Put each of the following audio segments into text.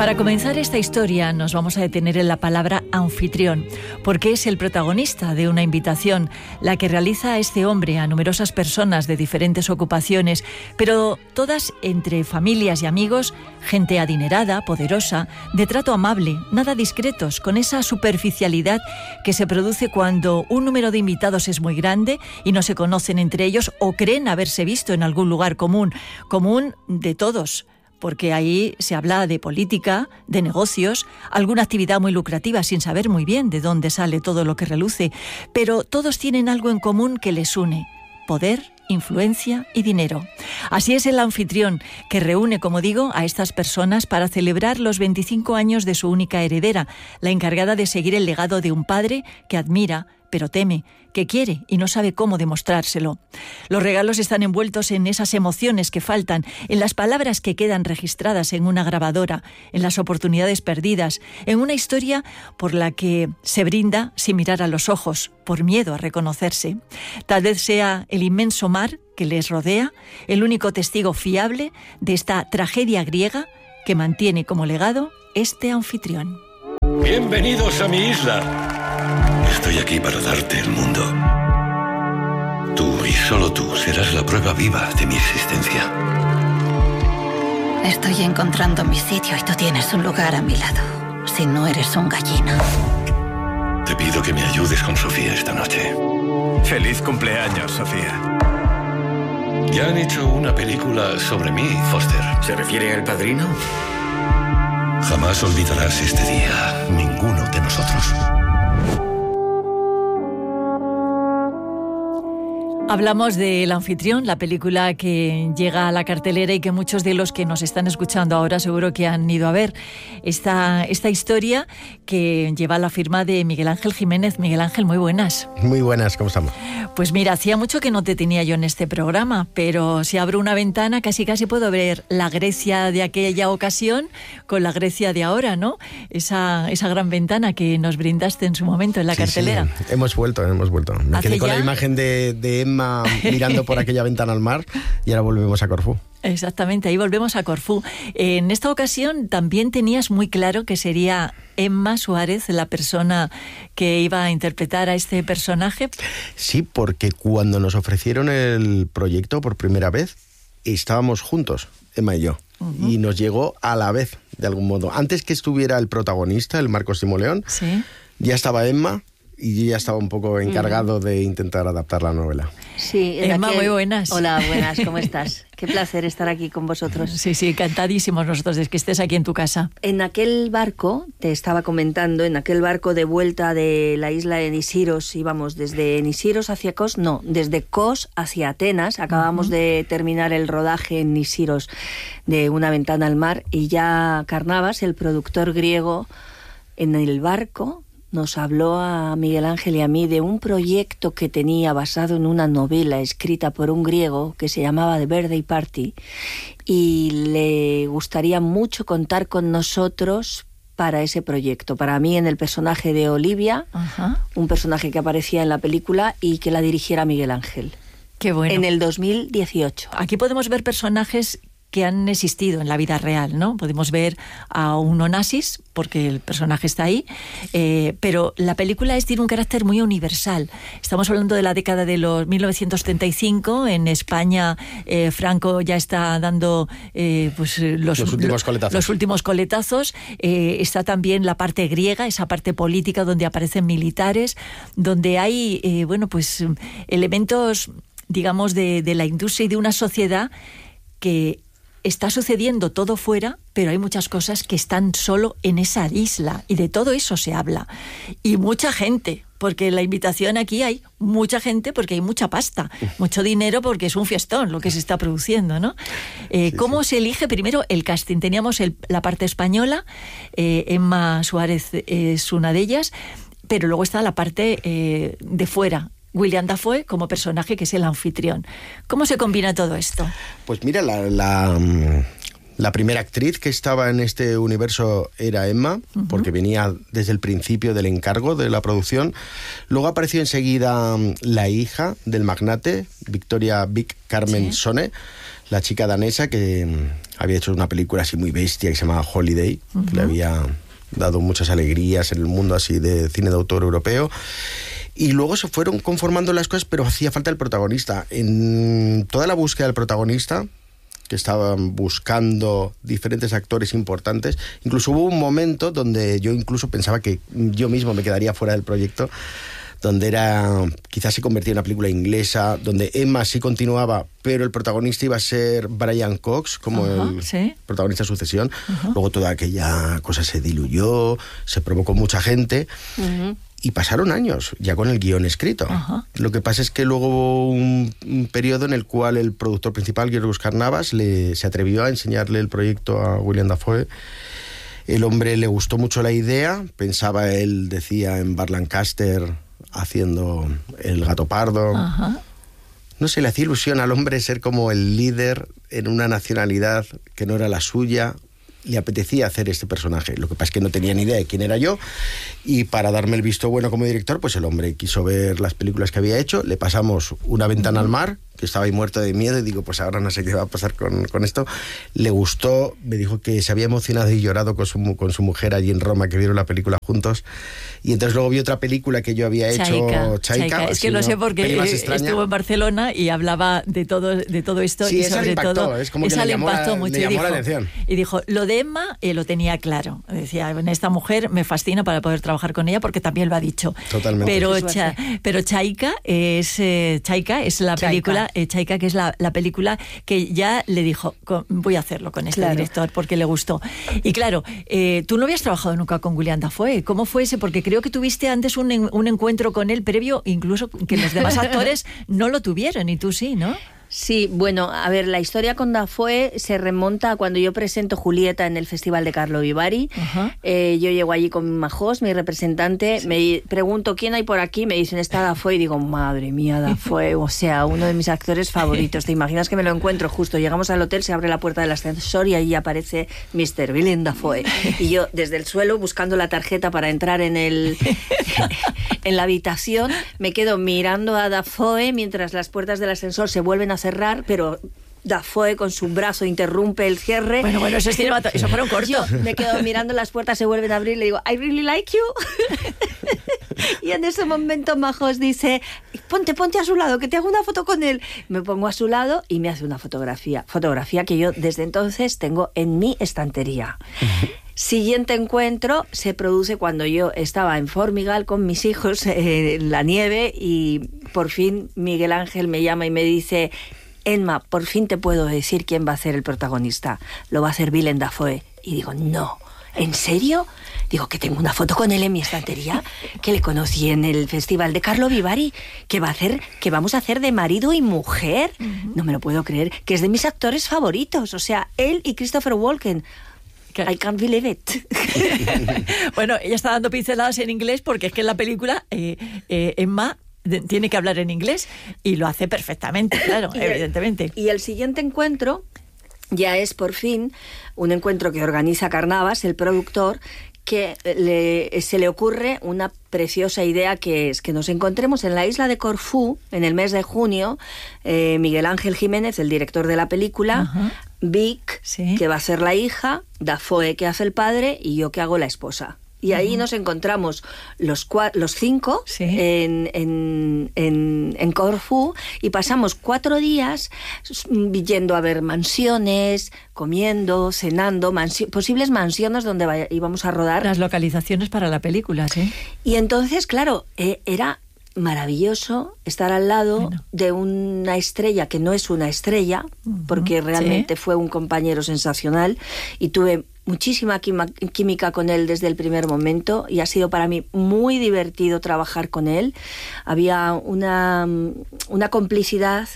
Para comenzar esta historia nos vamos a detener en la palabra anfitrión, porque es el protagonista de una invitación, la que realiza este hombre a numerosas personas de diferentes ocupaciones, pero todas entre familias y amigos, gente adinerada, poderosa, de trato amable, nada discretos, con esa superficialidad que se produce cuando un número de invitados es muy grande y no se conocen entre ellos o creen haberse visto en algún lugar común de todos. Porque ahí se habla de política, de negocios, alguna actividad muy lucrativa sin saber muy bien de dónde sale todo lo que reluce, pero todos tienen algo en común que les une: poder, influencia y dinero. Así es el anfitrión, que reúne, como digo, a estas personas para celebrar los 25 años de su única heredera, la encargada de seguir el legado de un padre que admira, pero teme, que quiere y no sabe cómo demostrárselo. Los regalos están envueltos en esas emociones que faltan, en las palabras que quedan registradas en una grabadora, en las oportunidades perdidas, en una historia por la que se brinda sin mirar a los ojos, por miedo a reconocerse. Tal vez sea el inmenso mar que les rodea el único testigo fiable de esta tragedia griega que mantiene como legado este anfitrión. Bienvenidos a mi isla. Estoy aquí para darte el mundo. Tú y solo tú serás la prueba viva de mi existencia. Estoy encontrando mi sitio y tú tienes un lugar a mi lado. Si no eres un gallino. Te pido que me ayudes con Sofía esta noche. Feliz cumpleaños, Sofía. Ya han hecho una película sobre mí, Foster. ¿Se refiere al padrino? Jamás olvidarás este día, ninguno de nosotros. Hablamos de El anfitrión, la película que llega a la cartelera y que muchos de los que nos están escuchando ahora seguro que han ido a ver. Esta historia que lleva la firma de Miguel Ángel Jiménez. Miguel Ángel, muy buenas. Muy buenas, ¿cómo estamos? Pues mira, hacía mucho que no te tenía yo en este programa, pero si abro una ventana casi puedo ver la Grecia de aquella ocasión con la Grecia de ahora, ¿no? Esa gran ventana que nos brindaste en su momento en la cartelera. Sí, hemos vuelto. Me quedé con la imagen de Emma mirando por aquella ventana al mar y ahora volvemos a Corfú. Exactamente, ahí volvemos a Corfú. En esta ocasión también tenías muy claro que sería Emma Suárez la persona que iba a interpretar a este personaje. Sí, porque cuando nos ofrecieron el proyecto por primera vez, estábamos juntos, Emma y yo. Uh-huh. Y nos llegó a la vez, de algún modo. Antes que estuviera el protagonista, el Marcos Simoleón, ¿sí? Ya estaba Emma. Y yo ya estaba un poco encargado de intentar adaptar la novela. Sí, Emma, muy buenas. Hola, buenas, ¿cómo estás? Qué placer estar aquí con vosotros. Sí, encantadísimos nosotros de que estés aquí en tu casa. En aquel barco, te estaba comentando, en aquel barco de vuelta de la isla de Nisiros, íbamos desde Nisiros hacia Kos, no, desde Kos hacia Atenas. Acabamos de terminar el rodaje en Nisiros de Una ventana al mar y ya Carnavas, el productor griego, en el barco nos habló a Miguel Ángel y a mí de un proyecto que tenía basado en una novela escrita por un griego que se llamaba The Birthday Party y le gustaría mucho contar con nosotros para ese proyecto. Para mí en el personaje de Olivia, un personaje que aparecía en la película y que la dirigiera Miguel Ángel. Qué bueno. En el 2018. Aquí podemos ver personajes que han existido en la vida real, ¿no? Podemos ver a un Onassis, porque el personaje está ahí, pero la película tiene un carácter muy universal. Estamos hablando de la década de los 1935, en España Franco ya está dando los últimos coletazos. Está también la parte griega, esa parte política donde aparecen militares, donde hay elementos, digamos, de la industria y de una sociedad que está sucediendo todo fuera, pero hay muchas cosas que están solo en esa isla, y de todo eso se habla. Y mucha gente, porque en la invitación aquí hay mucha gente, porque hay mucha pasta, mucho dinero, porque es un fiestón lo que se está produciendo, ¿no? ¿Cómo se elige primero el casting? Teníamos la parte española, Emma Suárez es una de ellas, pero luego está la parte de fuera. William Dafoe como personaje que es el anfitrión. ¿Cómo se combina todo esto? Pues mira, la primera actriz que estaba en este universo era Emma, porque venía desde el principio del encargo de la producción. Luego apareció enseguida la hija del magnate, Victoria Vic Carmen Sone, la chica danesa que había hecho una película así muy bestia que se llamaba Holiday, que le había dado muchas alegrías en el mundo así de cine de autor europeo. Y luego se fueron conformando las cosas, pero hacía falta el protagonista. En toda la búsqueda del protagonista, que estaban buscando diferentes actores importantes, incluso hubo un momento donde yo incluso pensaba que yo mismo me quedaría fuera del proyecto, donde quizás se convertía en una película inglesa, donde Emma sí continuaba, pero el protagonista iba a ser Brian Cox, como protagonista de Sucesión. Luego toda aquella cosa se diluyó, se provocó mucha gente, y pasaron años ya con el guión escrito. Lo que pasa es que luego hubo un periodo en el cual el productor principal, Yorgos Carnavas, se atrevió a enseñarle el proyecto a Willem Dafoe. El hombre le gustó mucho la idea, pensaba, él decía, en Burt Lancaster haciendo el Gato Pardo. No sé, le hacía ilusión al hombre ser como el líder en una nacionalidad que no era la suya. Le apetecía hacer este personaje. Lo que pasa es que no tenía ni idea de quién era yo, y para darme el visto bueno como director, pues el hombre quiso ver las películas que había hecho. Le pasamos Una ventana al mar, que estaba ahí muerto de miedo, y digo, pues ahora no sé qué va a pasar con esto. Le gustó, me dijo que se había emocionado y llorado con su mujer allí en Roma, que vieron la película juntos. Y entonces luego vi otra película que yo había hecho, Chaika. Es que lo sé porque estuvo en Barcelona y hablaba de todo esto. Sí, y esa sobre le impactó, todo, es como que le llamó la atención. Y dijo, lo de Emma lo tenía claro. Decía, esta mujer me fascina para poder trabajar con ella, porque también lo ha dicho. Totalmente. Pero Chaika es la película, Chaika, que es la película que ya le dijo, voy a hacerlo con este director, porque le gustó. Y claro, tú no habías trabajado nunca con Willem Dafoe. ¿Cómo fue ese? Porque creo que tuviste antes un encuentro con él previo, incluso que los demás actores no lo tuvieron, y tú sí, ¿no? Sí, bueno, a ver, la historia con Dafoe se remonta a cuando yo presento Julieta en el Festival de Carlo Vivari. Yo llego allí con Majós, mi representante, me pregunto quién hay por aquí, me dicen, está Dafoe, y digo, madre mía, Dafoe, o sea, uno de mis actores favoritos. ¿Te imaginas que me lo encuentro justo? Llegamos al hotel, se abre la puerta del ascensor y ahí aparece Mr. Willem Dafoe. Y yo, desde el suelo, buscando la tarjeta para entrar en la habitación, me quedo mirando a Dafoe mientras las puertas del ascensor se vuelven a cerrar, pero Dafoe con su brazo interrumpe el cierre. Bueno, eso es cinematográfico, eso fueron cortos. Yo me quedo mirando, las puertas se vuelven a abrir y le digo, I really like you. Y en ese momento Majos dice, ponte a su lado, que te hago una foto con él. Me pongo a su lado y me hace una fotografía que yo desde entonces tengo en mi estantería. Siguiente encuentro se produce cuando yo estaba en Formigal con mis hijos en la nieve, y por fin Miguel Ángel me llama y me dice, Emma, por fin te puedo decir quién va a ser el protagonista. Lo va a hacer Willem Dafoe. Y digo, no, ¿en serio? Digo, que tengo una foto con él en mi estantería, que le conocí en el Festival de Carlo Vivari, que vamos a hacer de marido y mujer. No me lo puedo creer, que es de mis actores favoritos. O sea, él y Christopher Walken. I can't believe it. Bueno, ella está dando pinceladas en inglés porque es que en la película Emma tiene que hablar en inglés y lo hace perfectamente, claro, evidentemente. Y el siguiente encuentro ya es por fin un encuentro que organiza Carnavas, el productor, que se le ocurre una preciosa idea, que es que nos encontremos en la isla de Corfú en el mes de junio, Miguel Ángel Jiménez, el director de la película, Vic, que va a ser la hija, Dafoe, que hace el padre, y yo, que hago la esposa. Y ahí nos encontramos los cinco en Corfú, y pasamos 4 días yendo a ver mansiones, comiendo, cenando, posibles mansiones donde íbamos a rodar. Las localizaciones para la película, sí. Y entonces, claro, era maravilloso estar al lado de una estrella que no es una estrella, porque realmente fue un compañero sensacional, y tuve muchísima química con él desde el primer momento, y ha sido para mí muy divertido trabajar con él. Había una complicidad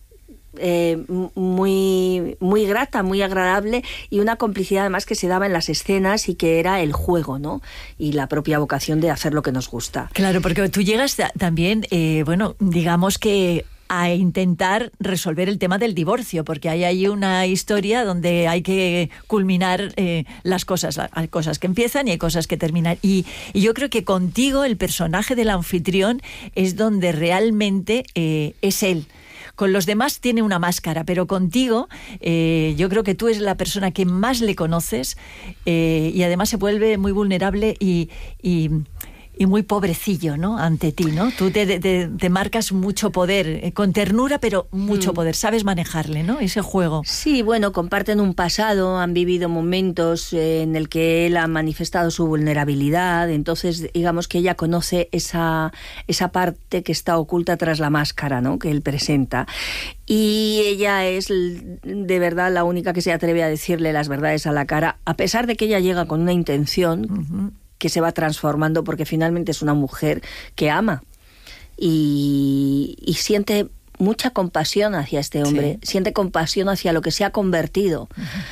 muy grata, muy agradable, y una complicidad además que se daba en las escenas, y que era el juego, ¿no? Y la propia vocación de hacer lo que nos gusta. Claro, porque tú llegas también, digamos que a intentar resolver el tema del divorcio, porque hay ahí una historia donde hay que culminar las cosas. Hay cosas que empiezan y hay cosas que terminan. Y yo creo que contigo el personaje del anfitrión es donde realmente es él. Con los demás tiene una máscara, pero contigo yo creo que tú eres la persona que más le conoces y además se vuelve muy vulnerable y muy pobrecillo, ¿no? Ante ti, ¿no? Tú te marcas mucho poder, con ternura, pero mucho poder. Sabes manejarle, ¿no? Ese juego. Sí, bueno, comparten un pasado, han vivido momentos en el que él ha manifestado su vulnerabilidad, entonces digamos que ella conoce esa parte que está oculta tras la máscara, ¿no? Que él presenta. Y ella es de verdad la única que se atreve a decirle las verdades a la cara, a pesar de que ella llega con una intención que se va transformando, porque finalmente es una mujer que ama y siente mucha compasión hacia este hombre, siente compasión hacia lo que se ha convertido,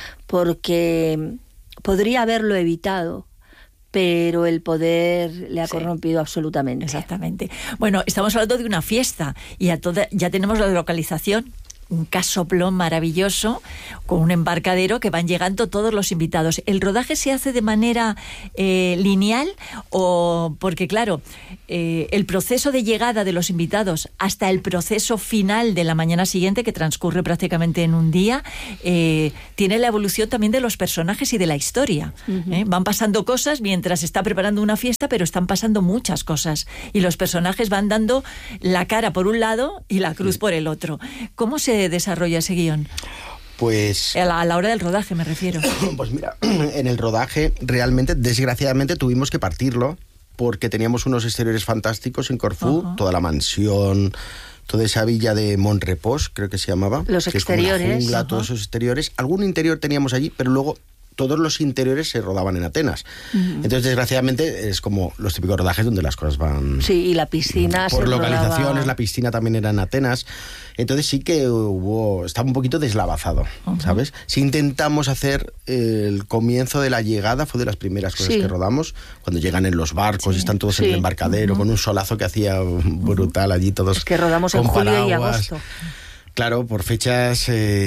porque podría haberlo evitado, pero el poder le ha corrompido absolutamente. Exactamente. Bueno, estamos hablando de una fiesta y ya tenemos la localización. Un casoplón maravilloso con un embarcadero que van llegando todos los invitados. ¿El rodaje se hace de manera lineal o porque, claro, el proceso de llegada de los invitados hasta el proceso final de la mañana siguiente, que transcurre prácticamente en un día, tiene la evolución también de los personajes y de la historia? Van pasando cosas mientras se está preparando una fiesta, pero están pasando muchas cosas y los personajes van dando la cara por un lado y la cruz por el otro. ¿Cómo se desarrolla ese guión? Pues a la hora del rodaje me refiero. Pues mira, en el rodaje realmente, desgraciadamente, tuvimos que partirlo porque teníamos unos exteriores fantásticos en Corfú, toda la mansión, toda esa villa de Montrepós, creo que se llamaba. Los exteriores. Es como una jungla, todos esos exteriores. Algún interior teníamos allí, pero luego todos los interiores se rodaban en Atenas. Entonces, desgraciadamente, es como los típicos rodajes donde las cosas van... Sí, y la piscina por se localizaciones, rodaba... la piscina también era en Atenas. Entonces sí que estaba un poquito deslavazado, ¿sabes? Si intentamos hacer el comienzo de la llegada, fue de las primeras cosas que rodamos, cuando llegan en los barcos y están todos en el embarcadero, con un solazo que hacía brutal allí todos. Es que rodamos en julio y agosto. Claro, por fechas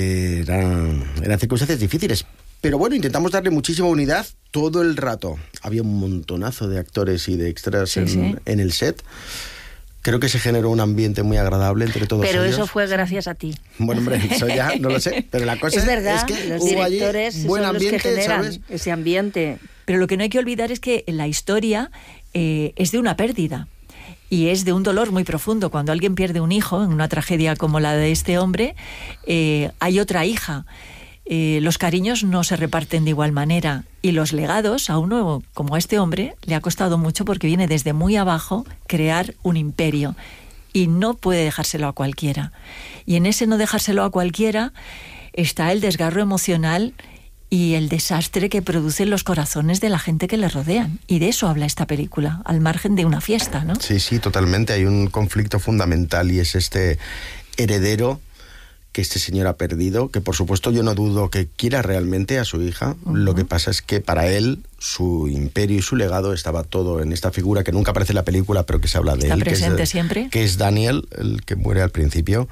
eran circunstancias difíciles. Pero bueno, intentamos darle muchísima unidad todo el rato. Había un montonazo de actores y de extras en el set. Creo que se generó un ambiente muy agradable entre todos ellos. Pero eso fue gracias a ti. Bueno, hombre, eso ya no lo sé. Pero la cosa es verdad, es que los hubo directores allí buen son ambiente, los que generan ¿sabes? Ese ambiente. Pero lo que no hay que olvidar es que la historia es de una pérdida. Y es de un dolor muy profundo. Cuando alguien pierde un hijo, en una tragedia como la de este hombre, hay otra hija. Los cariños no se reparten de igual manera y los legados a uno como a este hombre le ha costado mucho porque viene desde muy abajo crear un imperio y no puede dejárselo a cualquiera. Y en ese no dejárselo a cualquiera está el desgarro emocional y el desastre que producen los corazones de la gente que le rodean. Y de eso habla esta película, al margen de una fiesta, ¿no? Sí, totalmente. Hay un conflicto fundamental y es este heredero que este señor ha perdido, que por supuesto yo no dudo que quiera realmente a su hija. Lo que pasa es que para él su imperio y su legado estaba todo en esta figura que nunca aparece en la película, pero que se habla de él. Está presente siempre. Que es Daniel, el que muere al principio.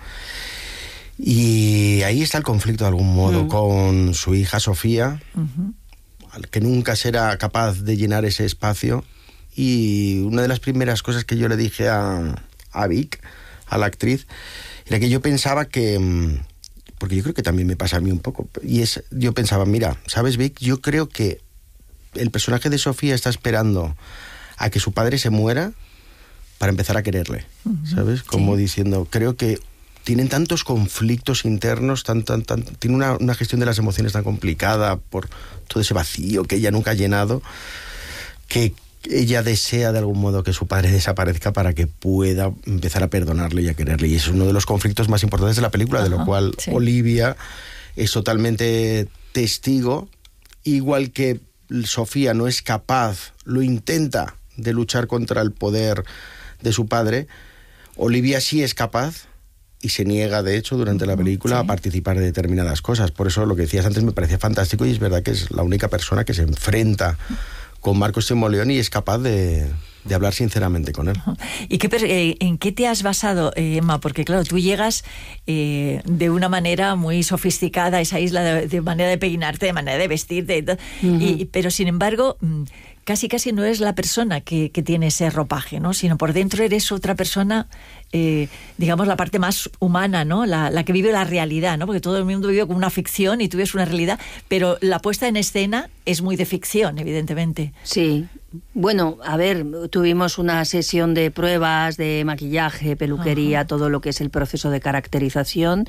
Y ahí está el conflicto de algún modo con su hija Sofía, al que nunca será capaz de llenar ese espacio. Y una de las primeras cosas que yo le dije a Vic, a la actriz, era que yo pensaba que, porque yo creo que también me pasa a mí un poco, yo pensaba, mira, ¿sabes, Vic? Yo creo que el personaje de Sofía está esperando a que su padre se muera para empezar a quererle, ¿sabes? Como diciendo, creo que tienen tantos conflictos internos, tiene una gestión de las emociones tan complicada por todo ese vacío que ella nunca ha llenado, que ella desea de algún modo que su padre desaparezca para que pueda empezar a perdonarle y a quererle. Y es uno de los conflictos más importantes de la película, de lo cual Olivia es totalmente testigo, igual que Sofía no es capaz, lo intenta, de luchar contra el poder de su padre. Olivia sí es capaz y se niega, de hecho, durante la película a participar de determinadas cosas. Por eso lo que decías antes me parecía fantástico y es verdad que es la única persona que se enfrenta con Marcos Timoleón y es capaz de de hablar sinceramente con él. ¿Y en qué te has basado, Emma? Porque claro, tú llegas de una manera muy sofisticada a esa isla, de manera de peinarte, de manera de vestirte, pero sin embargo casi no eres la persona que tiene ese ropaje, ¿no? Sino por dentro eres otra persona, digamos la parte más humana, ¿no? La que vive la realidad, ¿no? Porque todo el mundo vive con una ficción y tú vives una realidad, pero la puesta en escena es muy de ficción, evidentemente. Sí. Bueno, a ver, tuvimos una sesión de pruebas de maquillaje, peluquería, todo lo que es el proceso de caracterización.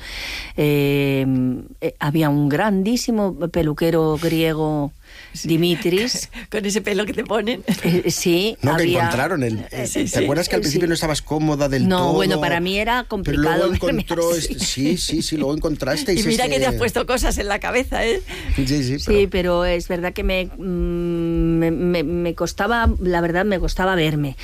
Había un grandísimo peluquero griego, Dimitris. Con ese pelo que te ponen. Sí. No, había... que encontraron. ¿Te acuerdas que al principio no estabas cómoda del todo? No, bueno, para mí era complicado. Pero luego encontró... Sí, luego encontraste. Y mira que te has puesto cosas en la cabeza, ¿eh? Sí, pero es verdad que me costaba, la verdad me costaba verme.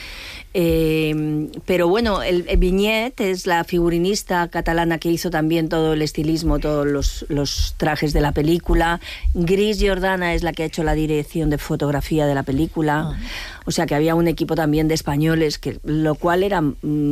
Pero bueno, el Vinyet es la figurinista catalana que hizo también todo el estilismo, todos los trajes de la película. Gris Jordana es la que ha hecho la dirección de fotografía de la película. O sea que había un equipo también de españoles, lo cual era a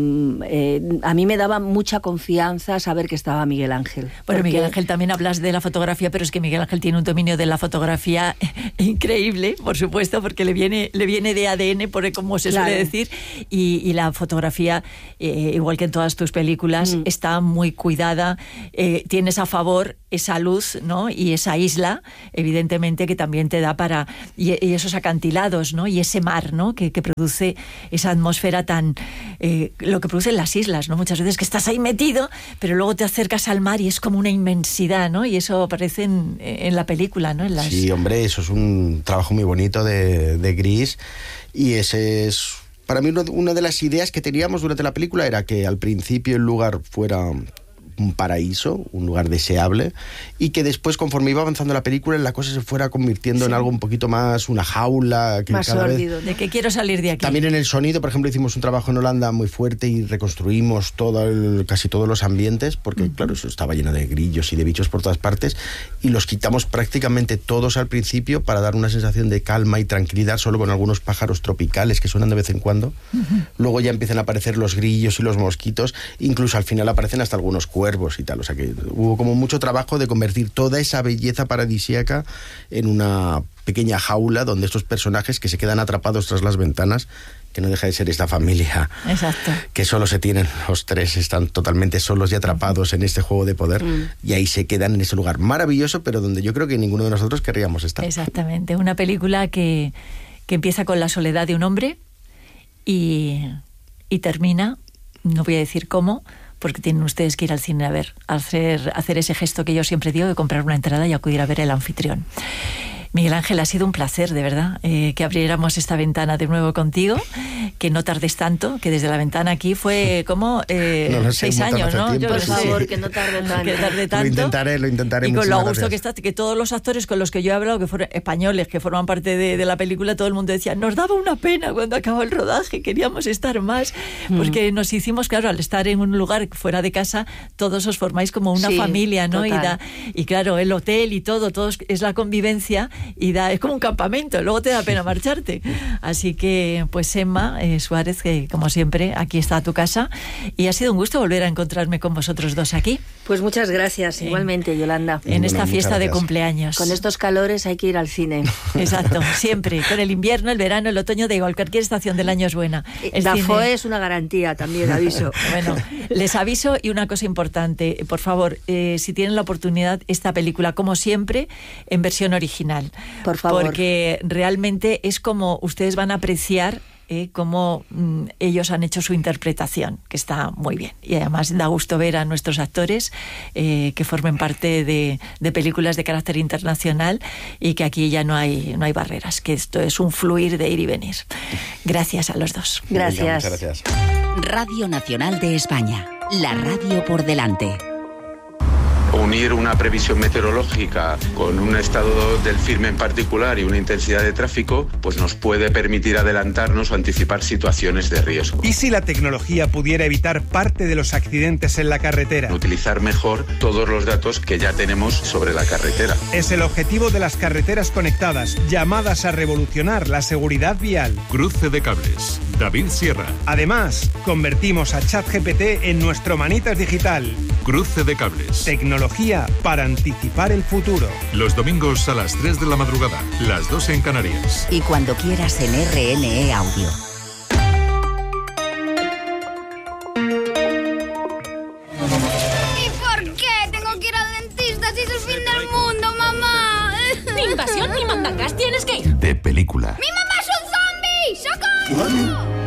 mí me daba mucha confianza saber que estaba Miguel Ángel. Bueno, Miguel Ángel, también hablas de la fotografía, pero es que Miguel Ángel tiene un dominio de la fotografía increíble, por supuesto, porque le viene de ADN, como se suele decir. Y la fotografía, igual que en todas tus películas, está muy cuidada. Tienes a favor esa luz, ¿no? Y esa isla, evidentemente, que también te da para... Y esos acantilados, ¿no? Y ese mar, ¿no? Que produce esa atmósfera tan... lo que producen las islas, ¿no? Muchas veces que estás ahí metido, pero luego te acercas al mar y es como una inmensidad, ¿no? Y eso aparece en la película, ¿no? Sí, hombre, eso es un trabajo muy bonito de Gris. Y ese es... Para mí una de las ideas que teníamos durante la película era que al principio el lugar fuera un paraíso, un lugar deseable, y que después, conforme iba avanzando la película, la cosa se fuera convirtiendo en algo un poquito más, una jaula, que más cada sórdido, vez... De que quiero salir de aquí. También en el sonido, por ejemplo, hicimos un trabajo en Holanda muy fuerte y reconstruimos casi todos los ambientes, porque claro, eso estaba lleno de grillos y de bichos por todas partes, y los quitamos prácticamente todos al principio para dar una sensación de calma y tranquilidad, solo con algunos pájaros tropicales que suenan de vez en cuando. Luego ya empiezan a aparecer los grillos y los mosquitos, incluso al final aparecen hasta algunos cuervos y tal, o sea que hubo como mucho trabajo de convertir toda esa belleza paradisíaca en una pequeña jaula donde estos personajes que se quedan atrapados tras las ventanas, que no deja de ser esta familia. Exacto. Que solo se tienen, los tres están totalmente solos y atrapados en este juego de poder, y ahí se quedan en ese lugar maravilloso, pero donde yo creo que ninguno de nosotros querríamos estar. Exactamente, una película que empieza con la soledad de un hombre y termina, no voy a decir cómo, porque tienen ustedes que ir al cine a hacer ese gesto que yo siempre digo, de comprar una entrada y acudir a ver El Anfitrión. Miguel Ángel, ha sido un placer, de verdad, que abriéramos esta ventana de nuevo contigo, que no tardes tanto, que desde la ventana aquí fue como 6 años, ¿no? Yo por favor, que no tarde tanto. Lo intentaré. Y con lo a gusto que está, que todos los actores con los que yo he hablado, que fueron españoles, que forman parte de la película, todo el mundo decía, nos daba una pena cuando acabó el rodaje, queríamos estar más, porque nos hicimos, claro, al estar en un lugar fuera de casa, todos os formáis como una familia, ¿no? Y claro, el hotel y todo es la convivencia, y es como un campamento, luego te da pena marcharte. Así que, pues Emma Suárez, que como siempre, aquí está a tu casa, y ha sido un gusto volver a encontrarme con vosotros dos aquí. Pues muchas gracias, igualmente, Yolanda. En esta fiesta de cumpleaños. Con estos calores hay que ir al cine. Exacto, siempre. Con el invierno, el verano, el otoño, da igual, cualquier estación del año es buena. Dafoe es una garantía, también aviso. Bueno, les aviso, y una cosa importante, por favor, si tienen la oportunidad, esta película, como siempre, en versión original. Por favor. Porque realmente es como ustedes van a apreciar cómo ellos han hecho su interpretación, que está muy bien. Y además da gusto ver a nuestros actores que formen parte de películas de carácter internacional, y que aquí ya no hay barreras, que esto es un fluir de ir y venir. Gracias a los dos. Gracias. Venga, muchas gracias. Radio Nacional de España, la radio por delante. Unir una previsión meteorológica con un estado del firme en particular y una intensidad de tráfico, pues nos puede permitir adelantarnos o anticipar situaciones de riesgo. ¿Y si la tecnología pudiera evitar parte de los accidentes en la carretera? Utilizar mejor todos los datos que ya tenemos sobre la carretera. Es el objetivo de las carreteras conectadas, llamadas a revolucionar la seguridad vial. Cruce de cables. David Sierra. Además, convertimos a ChatGPT en nuestro manitas digital. Cruce de cables. Tecnología para anticipar el futuro. Los domingos a las 3 de la madrugada, las 2 en Canarias. Y cuando quieras en RNE Audio. ¿Y por qué tengo que ir al dentista si es el fin del mundo, mamá? Ni invasión ni mandangas, tienes que ir. De película. ¡Mi mamá es un zombie! ¡Socorro!